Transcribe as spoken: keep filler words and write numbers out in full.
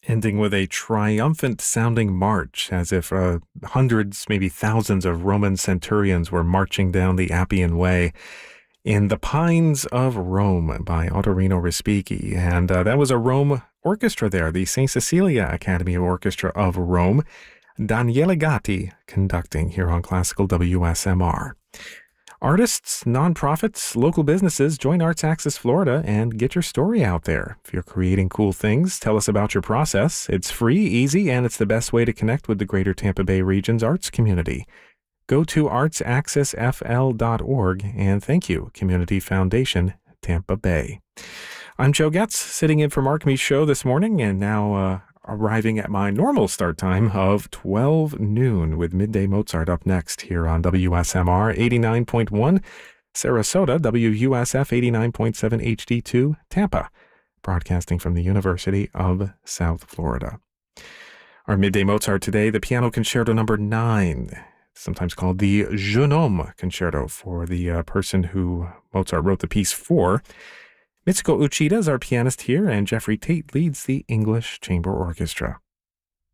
ending with a triumphant sounding march, as if uh, hundreds, maybe thousands of Roman centurions were marching down the Appian Way in The Pines of Rome by Ottorino Respighi. And uh, that was a Rome orchestra there, the Saint Cecilia Academy Orchestra of Rome. Daniele Gatti conducting here on Classical W S M R. Artists, nonprofits, local businesses, join Arts Axis Florida and get your story out there. If you're creating cool things, tell us about your process. It's free, easy, and it's the best way to connect with the greater Tampa Bay region's arts community. Go to arts axis f l dot org and thank you, Community Foundation, Tampa Bay. I'm Joe Getz, sitting in for Mark Me's show this morning, and now uh, arriving at my normal start time of twelve noon with Midday Mozart up next here on W S M R eighty-nine point one, Sarasota, W U S F eighty-nine point seven H D two, Tampa, broadcasting from the University of South Florida. Our Midday Mozart today, the Piano Concerto number nine, sometimes called the Jeune Homme Concerto, for the uh, person who Mozart wrote the piece for. Mitsuko Uchida is our pianist here, and Jeffrey Tate leads the English Chamber Orchestra.